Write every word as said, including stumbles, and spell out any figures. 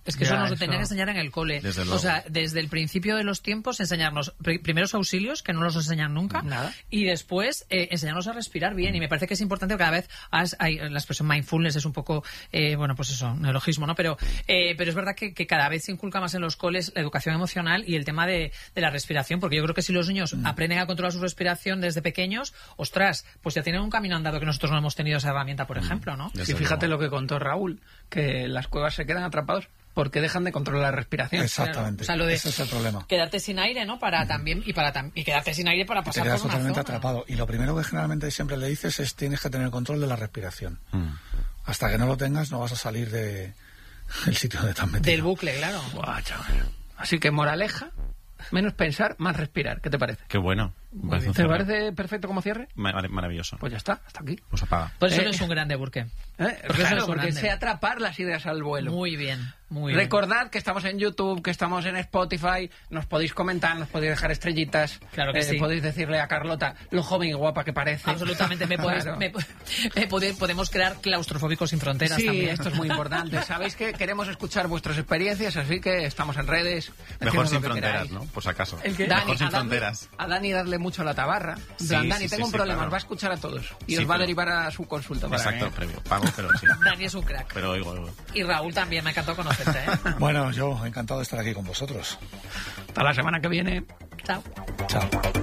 Es que Ya, eso nos lo eso... tenían que enseñar en el cole. Desde o luego. sea, desde el principio de los tiempos, enseñarnos pr- primeros auxilios, que no los enseñan nunca, Nada. y después eh, enseñarnos a respirar bien. Y me parece que es importante que cada vez has- hay, la expresión mindfulness es un poco, eh, bueno, pues eso, neologismo, ¿no? Pero, eh, pero es verdad que, que cada vez se inculca más en los coles la educación emocional y el tema de, de la respiración, porque yo creo que si los niños mm. aprenden a controlar su respiración desde pequeños, ostras, pues ya tienen un camino andado que nosotros no hemos tenido esa herramienta, por ejemplo, ¿no? Y fíjate lo que contó Raúl, que las cuevas se quedan atrapados porque dejan de controlar la respiración. Exactamente. Claro. O sea, lo de ese es el problema. Quedarte sin aire, ¿no? Para uh-huh. también y para tam- y quedarte sin aire para Te pasar quedas por una totalmente zona. atrapado. Y lo primero que generalmente siempre le dices es tienes que tener control de la respiración. Mm. Hasta que no lo tengas no vas a salir de el sitio donde te has metido. Del bucle, claro. Buah, chaval. Así que moraleja, menos pensar, más respirar. ¿Qué te parece? Qué bueno. Me parece un ¿Te cierre. parece perfecto como cierre? Mar- maravilloso. Pues ya está, hasta aquí. Pues apaga. Por eso Eh, no es un grande Burke. ¿Eh? Porque eso Claro, es un porque grande. sé atrapar las ideas al vuelo. Muy bien, muy bien. Recordad que estamos en YouTube, que estamos en Spotify, nos podéis comentar, nos podéis dejar estrellitas, Claro que eh, sí. podéis decirle a Carlota lo joven y guapa que parece. Absolutamente, me podéis, Claro. me, me pode- podemos crear claustrofóbicos sin fronteras Sí, también. esto es muy importante. Sabéis que queremos escuchar vuestras experiencias, así que estamos en redes. Mejor decirnos sin lo que fronteras, queráis. ¿no? Por si acaso. El que- Mejor Dani, sin a Dani- fronteras. A Dani darle mucho a la tabarra. En Sí, plan, sí, Dani, sí, tengo un sí, problema, claro. os va a escuchar a todos. Y Sí, os va a pero- derivar a su consulta. Para Exacto, que- previo. Pago, pero sí. Dani es un crack. Pero oigo, oigo. Y Raúl también, me encantó conocerte, ¿eh? Bueno, yo encantado de estar aquí con vosotros. Hasta la semana que viene. Chao. Chao.